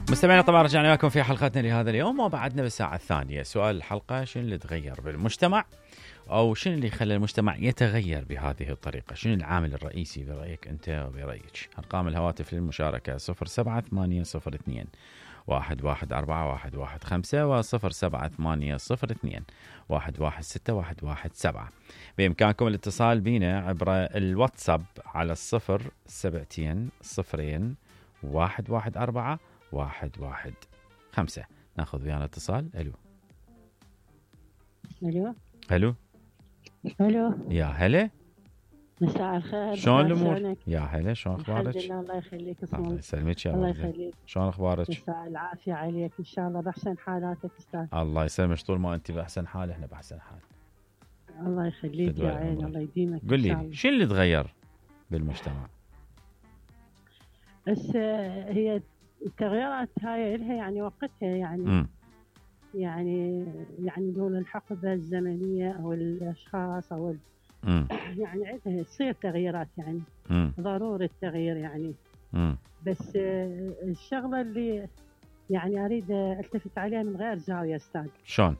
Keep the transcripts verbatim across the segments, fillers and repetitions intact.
مستمعينا طبعا رجعنا لكم في حلقتنا لهذا اليوم وبعدنا بالساعة الثانية. سؤال الحلقة: شنو اللي تغير بالمجتمع أو شنو اللي خلى المجتمع يتغير بهذه الطريقة؟ شنو العامل الرئيسي برأيك أنت وبرأيك؟ أرقام الهواتف للمشاركة صفر سبعة ثمانية صفر اثنين واحد واحد أربعة واحد واحد خمسة وصفر سبعة ثمانية صفر اثنين واحد واحد ستة واحد واحد سبعة. بإمكانكم الاتصال بنا عبر الواتساب على الصفر سبعتين صفرين واحد واحد أربعة واحد واحد خمسة. ناخذ ويانا اتصال. ألو الو ألو الو يا هلا، مساء الخير. شلون الأمور؟ يا هلا، شلون أخبارك؟ الحمد لله، الله يخليك. الله اسمك يسلمك يا الله ولدي. يخليك. شلون أخبارك؟ مساء العافية عليك إن شاء الله بأحسن حالاتك أستاذ. الله يسلمك، طول ما أنت بأحسن حال إحنا بأحسن حال. الله يخليك يا عين، الله يديمك. قل لي شو اللي تغير بالمجتمع؟ بس هي التغييرات هاي لها يعني وقتها يعني م. يعني يعني دون الحقبة الزمنية أو الأشخاص أو م. يعني عندها تصير تغييرات يعني م. ضروري التغيير يعني م. بس الشغلة اللي يعني أريد ألتفت عليها من غير زاوية أستاذ. شلون؟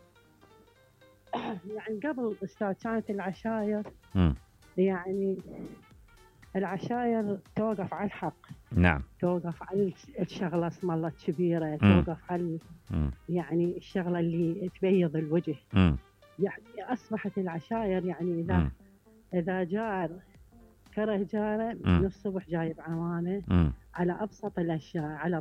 يعني قبل أستاذ كانت العشاير م. يعني العشاير توقف على الحق. نعم. توقف على الشغلة اسم الله كبيرة، م. توقف على م. يعني الشغلة اللي تبيض الوجه. م. يعني أصبحت العشاير يعني إذا م. إذا جار كره جاره من الصبح جايب عمانة على أبسط الأشياء، على